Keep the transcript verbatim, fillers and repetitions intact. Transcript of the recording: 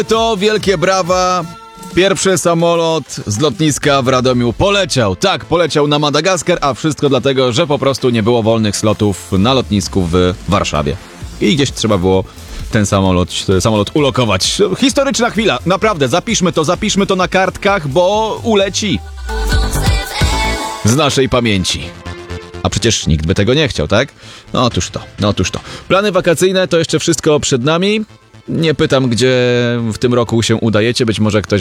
To wielkie brawa. Pierwszy samolot z lotniska w Radomiu poleciał. Tak, poleciał na Madagaskar, a wszystko dlatego, że po prostu nie było wolnych slotów na lotnisku w Warszawie. I gdzieś trzeba było ten samolot, samolot ulokować. Historyczna chwila, naprawdę, zapiszmy to, zapiszmy to na kartkach, bo uleci z naszej pamięci. A przecież nikt by tego nie chciał, tak? No otóż to, no otóż to. Plany wakacyjne to jeszcze wszystko przed nami. Nie pytam, gdzie w tym roku się udajecie, być może ktoś